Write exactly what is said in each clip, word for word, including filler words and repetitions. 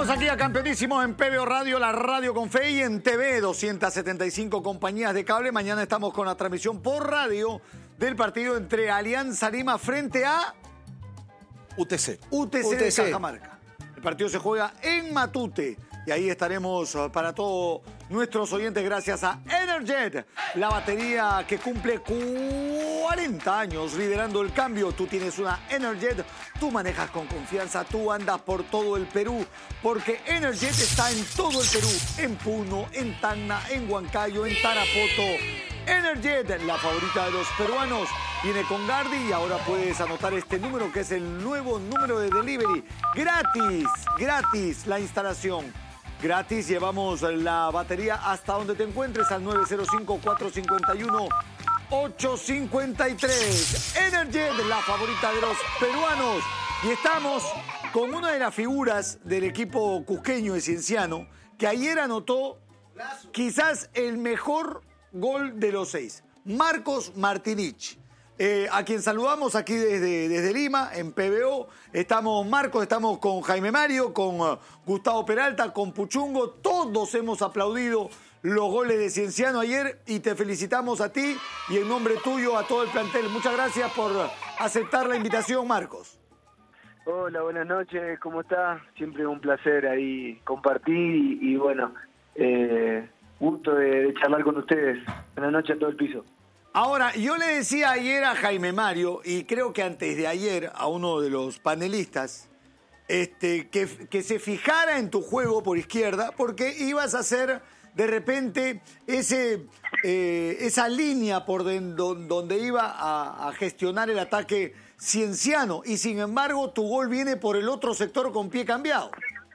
Estamos aquí a Campeonísimo en P B O Radio, la radio con fe, y en T V, doscientas setenta y cinco compañías de cable. Mañana estamos con la transmisión por radio del partido entre Alianza Lima frente a U T C. U T C, U T C de Cajamarca. El partido se juega en Matute y ahí estaremos para todos nuestros oyentes gracias a Energet, la batería que cumple cuarenta años liderando el cambio. Tú tienes una Energet, tú manejas con confianza, tú andas por todo el Perú, porque Energet está en todo el Perú, en Puno, en Tacna, en Huancayo, en Tarapoto. Energet, la favorita de los peruanos, viene con Gardi y ahora puedes anotar este número que es el nuevo número de delivery. Gratis, gratis la instalación. Gratis, llevamos la batería hasta donde te encuentres al nueve cero cinco, cuatro cinco uno, ocho cinco tres. Energet, la favorita de los peruanos. Y estamos con una de las figuras del equipo cusqueño de Cienciano, que ayer anotó quizás el mejor gol de los seis. Marcos Martinich. Eh, a quien saludamos aquí desde, desde Lima, en P B O. Estamos, Marcos, estamos con Jaime Mario, con uh, Gustavo Peralta, con Puchungo. Todos hemos aplaudido los goles de Cienciano ayer y te felicitamos a ti y en nombre tuyo a todo el plantel. Muchas gracias por aceptar la invitación, Marcos. Hola, buenas noches, ¿cómo estás? Siempre un placer ahí compartir y, y bueno, eh, gusto de, de charlar con ustedes. Buenas noches a todo el piso. Ahora, yo le decía ayer a Jaime Mario, y creo que antes de ayer a uno de los panelistas, este, que, que se fijara en tu juego por izquierda, porque ibas a hacer de repente ese, eh, esa línea por de, donde iba a, a gestionar el ataque Cienciano, y sin embargo tu gol viene por el otro sector con pie cambiado.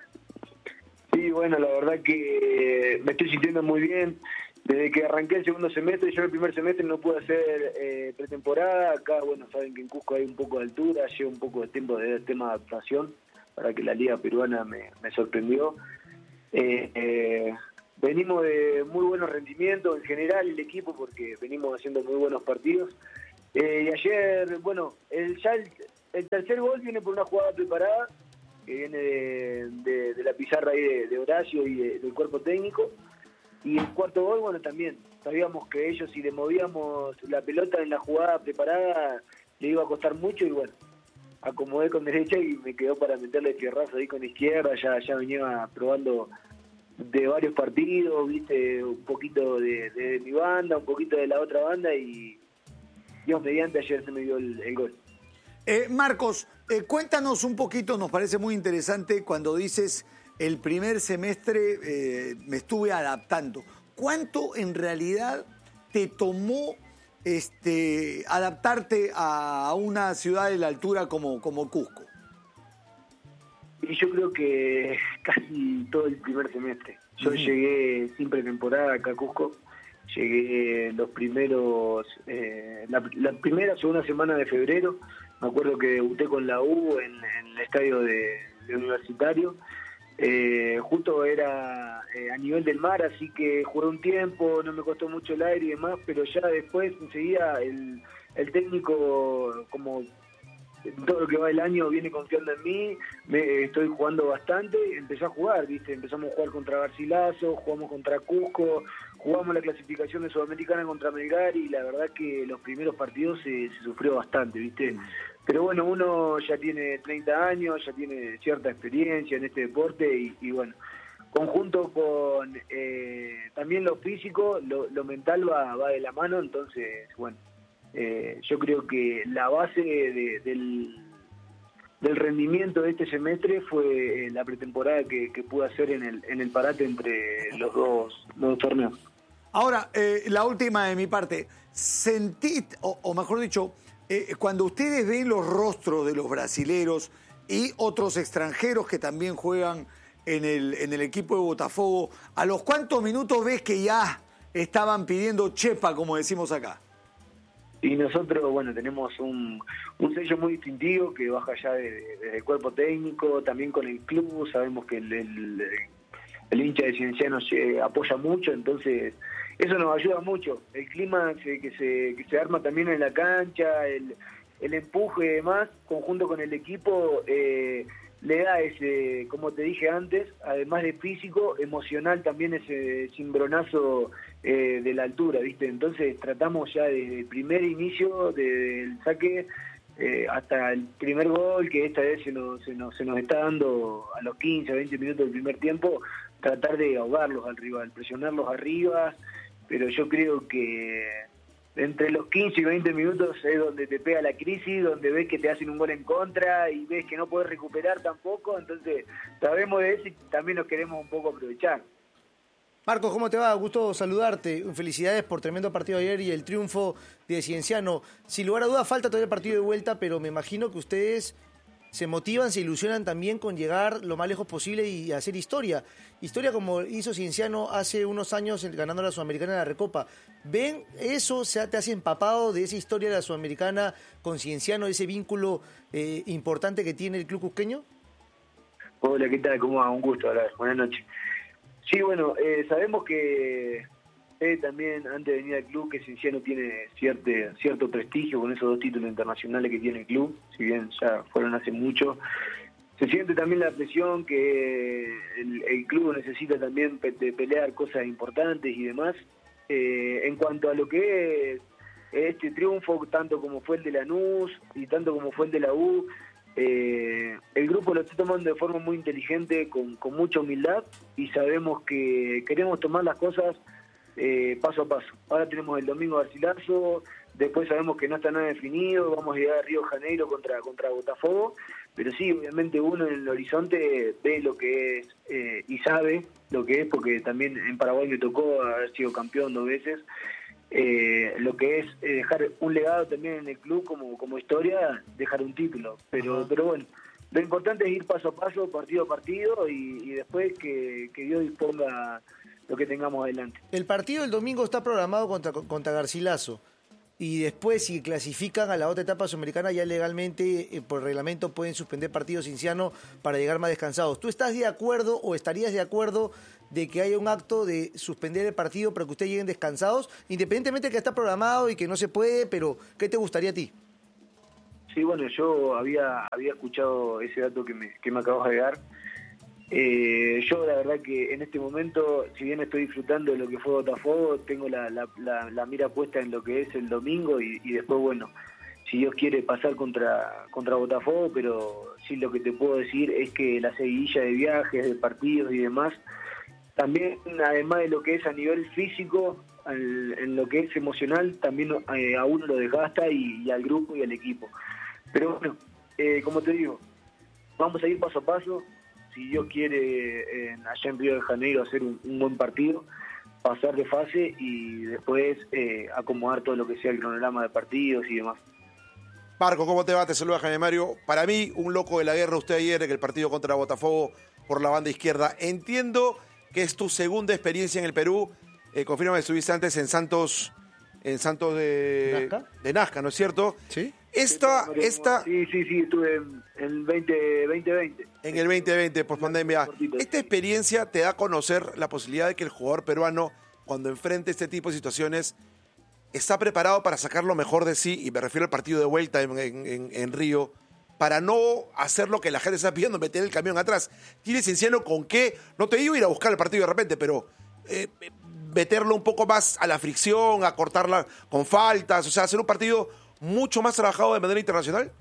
Sí, bueno, la verdad que me estoy sintiendo muy bien. Desde que arranqué el segundo semestre, yo el primer semestre no pude hacer eh, pretemporada. Acá, bueno, saben que en Cusco hay un poco de altura, lleva un poco de tiempo de tema de adaptación, para que la liga peruana me, me sorprendió. Eh, eh, venimos de muy buenos rendimientos en general el equipo, porque venimos haciendo muy buenos partidos. Eh, y ayer, bueno, el, ya el, el tercer gol viene por una jugada preparada, que viene de, de, de la pizarra ahí de, de Horacio y de, del cuerpo técnico. Y el cuarto gol, bueno, también sabíamos que ellos, si le movíamos la pelota en la jugada preparada, le iba a costar mucho y bueno, acomodé con derecha y me quedó para meterle fierrazo ahí con izquierda. Ya, ya venía probando de varios partidos, viste, un poquito de, de mi banda, un poquito de la otra banda y Dios mediante ayer se me dio el, el gol. Eh, Marcos, eh, cuéntanos un poquito, nos parece muy interesante cuando dices el primer semestre eh, me estuve adaptando. ¿Cuánto en realidad te tomó este, adaptarte a una ciudad de la altura como, como Cusco? Y yo creo que casi todo el primer semestre. Yo uh-huh. llegué sin pretemporada acá a Cusco. Llegué los primeros, eh, la, la primera, segunda semana de febrero. Me acuerdo que debuté con la U en, en el estadio de, de Universitario. Eh, justo era eh, a nivel del mar, así que jugué un tiempo, no me costó mucho el aire y demás, pero ya después enseguida el, el técnico, como todo lo que va el año, viene confiando en mí, me, estoy jugando bastante, empecé a jugar, ¿viste? Empezamos a jugar contra Garcilaso, jugamos contra Cusco, jugamos la clasificación de Sudamericana contra Melgar y la verdad que los primeros partidos se, se sufrió bastante, ¿viste? Pero bueno, uno ya tiene treinta años, ya tiene cierta experiencia en este deporte y, y bueno, conjunto con eh, también lo físico, lo, lo mental va, va de la mano, entonces, bueno, eh, yo creo que la base de, del, del rendimiento de este semestre fue la pretemporada que, que pude hacer en el, en el parate entre los dos, los dos torneos. Ahora, eh, la última de mi parte, sentí, o, o mejor dicho, Eh, cuando ustedes ven los rostros de los brasileros y otros extranjeros que también juegan en el, en el equipo de Botafogo, ¿a los cuántos minutos ves que ya estaban pidiendo chepa, como decimos acá? Y nosotros, bueno, tenemos un, un sello muy distintivo que baja ya desde de, de el cuerpo técnico, también con el club, sabemos que el, el, el hincha de Cienciano se apoya mucho, entonces eso nos ayuda mucho. El clima que, que, se, que se arma también en la cancha, el, el empuje y demás, conjunto con el equipo, eh, le da ese, como te dije antes, además de físico, emocional también ese cimbronazo eh, de la altura, ¿viste? Entonces tratamos ya desde el primer inicio, desde el saque eh, hasta el primer gol, que esta vez se nos, se, nos, se nos está dando a los quince, veinte minutos del primer tiempo, tratar de ahogarlos al rival, presionarlos arriba, pero yo creo que entre los quince y veinte minutos es donde te pega la crisis, donde ves que te hacen un gol en contra y ves que no podés recuperar tampoco, entonces sabemos de eso y también nos queremos un poco aprovechar. Marcos, ¿cómo te va? Gusto saludarte. Felicidades por tremendo partido ayer y el triunfo de Cienciano. Sin lugar a dudas falta todavía el partido de vuelta, pero me imagino que ustedes se motivan, se ilusionan también con llegar lo más lejos posible y hacer historia. Historia como hizo Cienciano hace unos años ganando la Sudamericana de la Recopa. ¿Ven eso? ¿Se te hace empapado de esa historia de la Sudamericana con Cienciano, ese vínculo eh, importante que tiene el club cusqueño? Hola, ¿qué tal? ¿Cómo va? Un gusto hablar. Buenas noches. Sí, bueno, eh, sabemos que eh, también antes de venir al club que Cienciano tiene cierto, cierto prestigio con esos dos títulos internacionales que tiene el club, si bien ya fueron hace mucho. Se siente también la presión que el, el club necesita también pe de pelear cosas importantes y demás. Eh, en cuanto a lo que es este triunfo, tanto como fue el de Lanús y tanto como fue el de la U, eh, el grupo lo está tomando de forma muy inteligente, con, con mucha humildad, y sabemos que queremos tomar las cosas eh, paso a paso. Ahora tenemos el domingo Garcilaso, después sabemos que no está nada definido, vamos a llegar a Río de Janeiro contra, contra Botafogo, pero sí, obviamente uno en el horizonte ve lo que es eh, y sabe lo que es, porque también en Paraguay me tocó haber sido campeón dos veces, eh, lo que es eh, dejar un legado también en el club como, como historia, dejar un título, pero, pero bueno, lo importante es ir paso a paso, partido a partido, y, y después que, que Dios disponga lo que tengamos adelante. El partido del domingo está programado contra, contra Garcilaso. Y después, si clasifican a la otra etapa sudamericana, ya legalmente, eh, por reglamento, pueden suspender partidos Cienciano para llegar más descansados. ¿Tú estás de acuerdo o estarías de acuerdo de que haya un acto de suspender el partido para que ustedes lleguen descansados, independientemente de que está programado y que no se puede, pero ¿qué te gustaría a ti? Sí, bueno, yo había había escuchado ese dato que me, que me acabas de dar. Eh, yo la verdad que en este momento, si bien estoy disfrutando de lo que fue Botafogo, tengo la, la, la, la mira puesta en lo que es el domingo y, y después, bueno, si Dios quiere pasar contra, contra Botafogo, pero sí lo que te puedo decir es que la seguidilla de viajes, de partidos y demás, también además de lo que es a nivel físico, al, en lo que es emocional, también eh, a uno lo desgasta y, y al grupo y al equipo. Pero bueno, eh, como te digo, vamos a ir paso a paso. Si Dios quiere, eh, allá en Río de Janeiro hacer un, un buen partido, pasar de fase y después eh, acomodar todo lo que sea el cronograma de partidos y demás. Marco, ¿cómo te va? Te saluda Jaime Mario. Para mí, un loco de la guerra usted ayer en el partido contra Botafogo por la banda izquierda. Entiendo que es tu segunda experiencia en el Perú. Eh, confírmame que estuviste antes en Santos, en Santos de ¿Nazca? de Nazca, ¿no es cierto? Sí. Esta, esta... Sí, sí, sí, estuve en el veinte veinte. En el veinte veinte, post pandemia. ¿Esta experiencia te da a conocer la posibilidad de que el jugador peruano, cuando enfrente este tipo de situaciones, está preparado para sacar lo mejor de sí? Y me refiero al partido de vuelta en, en, en, en Río, para no hacer lo que la gente está pidiendo, meter el camión atrás. ¿Tiene Cienciano con qué? No te digo ir a buscar el partido de repente, pero eh, meterlo un poco más a la fricción, a cortarla con faltas, o sea, hacer un partido mucho más trabajado de manera internacional.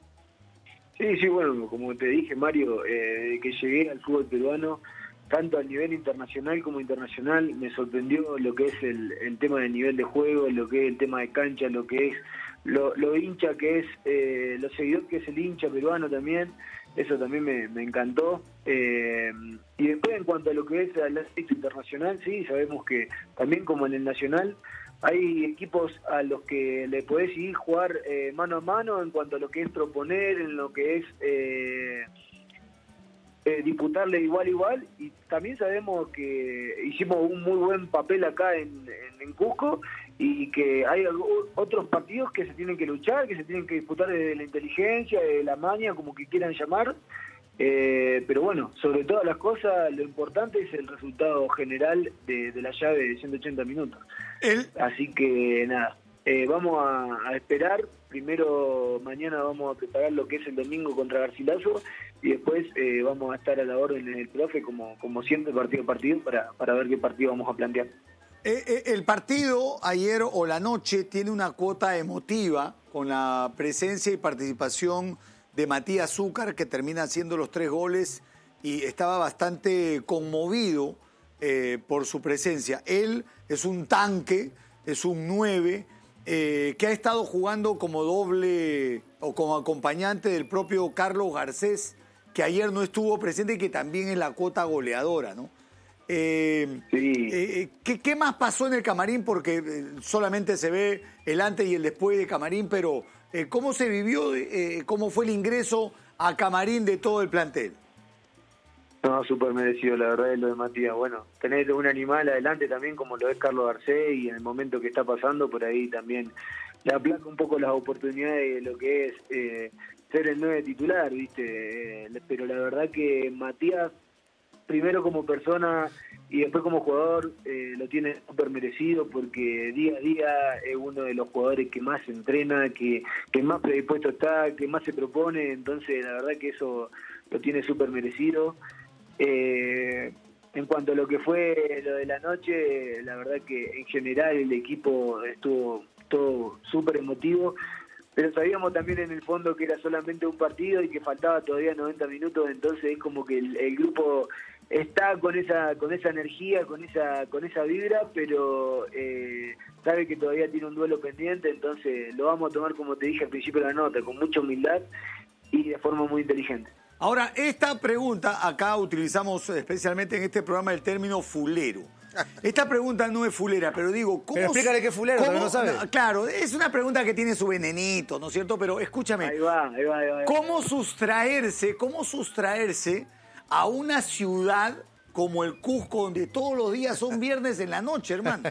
Sí, sí, bueno, como te dije, Mario, eh, que llegué al fútbol peruano, tanto a nivel internacional como internacional, me sorprendió lo que es el, el tema del nivel de juego, lo que es el tema de cancha, lo que es lo, lo hincha que es, eh, lo seguidor que es el hincha peruano también, eso también me, me encantó. Eh, y después en cuanto a lo que es el ámbito internacional, sí, sabemos que también como en el nacional, hay equipos a los que le podés ir jugar eh, mano a mano en cuanto a lo que es proponer, en lo que es eh, eh, disputarle igual a igual, y también sabemos que hicimos un muy buen papel acá en, en, en Cusco, y que hay otros partidos que se tienen que luchar, que se tienen que disputar desde la inteligencia, de la maña, como que quieran llamar. Eh, pero bueno, sobre todas las cosas, lo importante es el resultado general de, de la llave de ciento ochenta minutos. El... Así que nada, eh, vamos a, a esperar. Primero mañana vamos a preparar lo que es el domingo contra Garcilaso, y después eh, vamos a estar a la orden del profe, como, como siempre, partido a partido, para, para ver qué partido vamos a plantear. Eh, eh, el partido ayer o la noche tiene una cuota emotiva con la presencia y participación de Matías Zúcar, que termina haciendo los tres goles y estaba bastante conmovido eh, por su presencia. Él es un tanque, es un nueve, eh, que ha estado jugando como doble o como acompañante del propio Carlos Garcés, que ayer no estuvo presente y que también es la cuota goleadora, ¿no? Eh, sí. eh, ¿qué, ¿Qué más pasó en el camarín? Porque eh, solamente se ve el antes y el después de camarín, pero eh, ¿cómo se vivió, eh, cómo fue el ingreso a camarín de todo el plantel? No, súper merecido, la verdad, es lo de Matías. Bueno, tener un animal adelante también, como lo es Carlos Garcés, y en el momento que está pasando, por ahí también le aplaca un poco las oportunidades de lo que es eh, ser el nueve titular, ¿viste? Eh, pero la verdad que Matías, primero como persona y después como jugador, eh, lo tiene súper merecido, porque día a día es uno de los jugadores que más se entrena, que, que más predispuesto está, que más se propone, entonces la verdad que eso lo tiene súper merecido. Eh, en cuanto a lo que fue lo de la noche, la verdad que en general el equipo estuvo todo súper emotivo, pero sabíamos también en el fondo que era solamente un partido y que faltaba todavía noventa minutos, entonces es como que el, el grupo está con esa con esa energía, con esa con esa vibra, pero eh, sabe que todavía tiene un duelo pendiente, entonces lo vamos a tomar, como te dije al principio de la nota, con mucha humildad y de forma muy inteligente. Ahora, esta pregunta, acá utilizamos especialmente en este programa el término fulero. Esta pregunta no es fulera, pero digo... ¿cómo, pero explícale qué es fulero, ¿cómo, no sabe? No, claro, es una pregunta que tiene su venenito, ¿no es cierto? Pero escúchame, Ahí va, ahí va, ahí va, ahí va. ¿cómo sustraerse, cómo sustraerse a una ciudad como el Cusco, donde todos los días son viernes en la noche, hermano?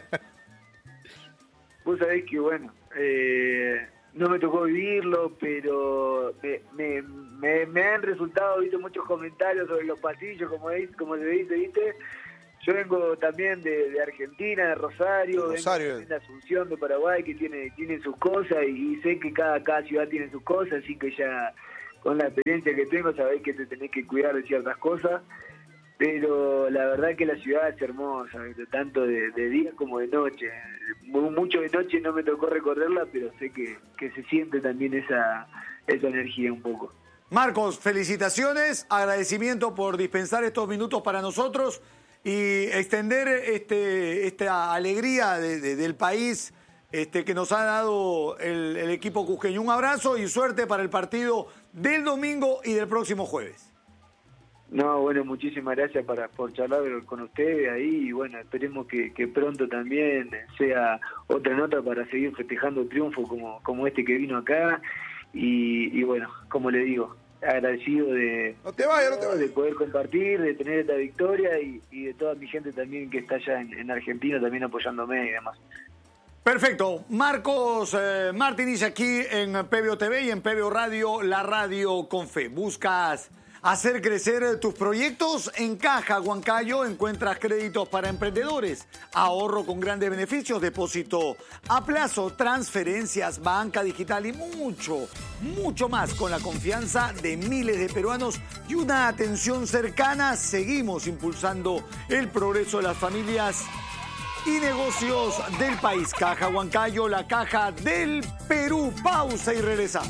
Vos sabés que, bueno, eh, no me tocó vivirlo, pero me, me, me, me han resultado, viste, muchos comentarios sobre los pasillos, como, como se dice, viste. Yo vengo también de, de Argentina, de Rosario, de Rosario. vengo de Asunción, de Paraguay, que tiene, tiene sus cosas, y, y sé que cada, cada ciudad tiene sus cosas, así que ya con la experiencia que tengo sabés que te tenés que cuidar de ciertas cosas, pero la verdad que la ciudad es hermosa, ¿viste? Tanto de, de día como de noche. Mucho de noche no me tocó recorrerla, pero sé que, que se siente también esa, esa energía un poco. Marcos, felicitaciones, agradecimiento por dispensar estos minutos para nosotros y extender este, esta alegría de, de, del país este, que nos ha dado el, el equipo cusqueño. Un abrazo y suerte para el partido del domingo y del próximo jueves. No, bueno, muchísimas gracias para, por charlar con ustedes ahí, y bueno, esperemos que, que pronto también sea otra nota para seguir festejando el triunfo como, como este que vino acá, y, y bueno, como le digo, agradecido de, no te vayas, no te vayas. de poder compartir, de tener esta victoria, y, y de toda mi gente también que está allá en, en Argentina también apoyándome y demás. Perfecto. Marcos eh, Martínez aquí en P B O T V y en P B O Radio, la radio con fe. ¿Buscas hacer crecer tus proyectos? En Caja Huancayo encuentras créditos para emprendedores, ahorro con grandes beneficios, depósito a plazo, transferencias, banca digital y mucho, mucho más con la confianza de miles de peruanos y una atención cercana. Seguimos impulsando el progreso de las familias y negocios del país. Caja Huancayo, la caja del Perú. Pausa y regresamos.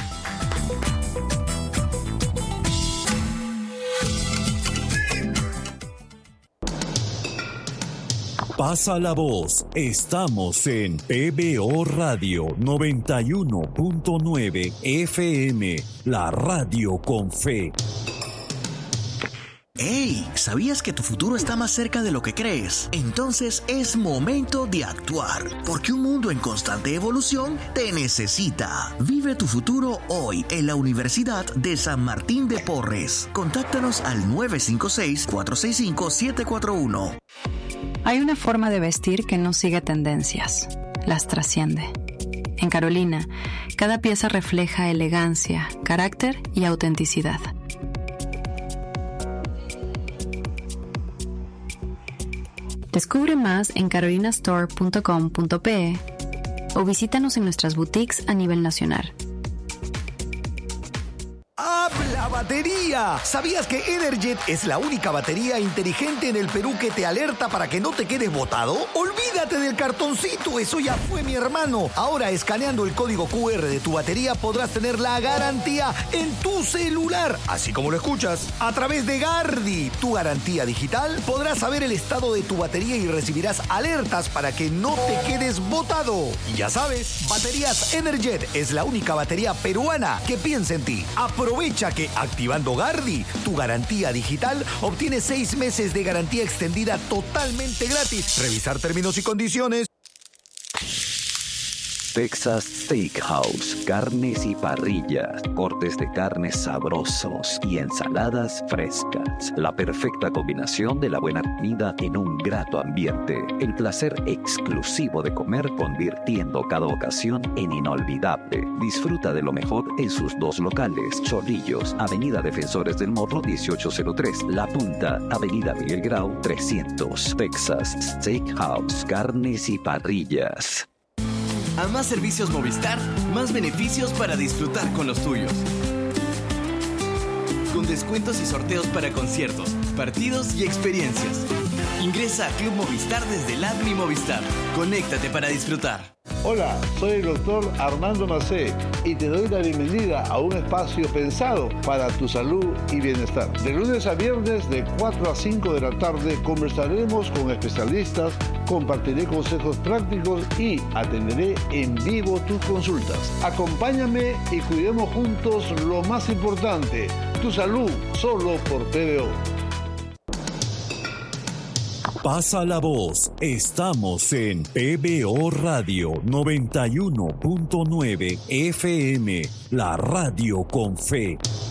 Pasa la voz. Estamos en P B O Radio noventa y uno punto nueve F M, la radio con fe. ¡Hey! ¿Sabías que tu futuro está más cerca de lo que crees? Entonces es momento de actuar, porque un mundo en constante evolución te necesita. Vive tu futuro hoy en la Universidad de San Martín de Porres. Contáctanos al nueve cinco seis, cuatro seis cinco, siete cuatro uno. Hay una forma de vestir que no sigue tendencias, las trasciende. En Carolina, cada pieza refleja elegancia, carácter y autenticidad. Descubre más en carolina store punto com punto pe o visítanos en nuestras boutiques a nivel nacional. Hablaba ¡Batería! ¿Sabías que Energet es la única batería inteligente en el Perú que te alerta para que no te quedes botado? Olvídate del cartoncito, eso ya fue, mi hermano. Ahora, escaneando el código cu erre de tu batería, podrás tener la garantía en tu celular, así como lo escuchas. A través de Gardi, tu garantía digital, podrás saber el estado de tu batería y recibirás alertas para que no te quedes botado. Y ya sabes, Baterías Energet es la única batería peruana que piensa en ti. Aprovecha que activando Gardi, tu garantía digital, obtienes seis meses de garantía extendida totalmente gratis. Revisar términos y condiciones. Texas Steakhouse, carnes y parrillas, cortes de carnes sabrosos y ensaladas frescas. La perfecta combinación de la buena comida en un grato ambiente. El placer exclusivo de comer, convirtiendo cada ocasión en inolvidable. Disfruta de lo mejor en sus dos locales: Chorrillos, Avenida Defensores del Morro dieciocho cero tres, La Punta, Avenida Miguel Grau trescientos. Texas Steakhouse, carnes y parrillas. A más servicios Movistar, más beneficios para disfrutar con los tuyos. Con descuentos y sorteos para conciertos, partidos y experiencias. Ingresa a Club Movistar desde la app Mi Movistar. Conéctate para disfrutar. Hola, soy el doctor Armando Macé y te doy la bienvenida a un espacio pensado para tu salud y bienestar. De lunes a viernes de cuatro a cinco de la tarde conversaremos con especialistas, compartiré consejos prácticos y atenderé en vivo tus consultas. Acompáñame y cuidemos juntos lo más importante, tu salud, solo por P B O. Pasa la voz. Estamos en P B O Radio noventa y uno punto nueve F M, la radio con fe.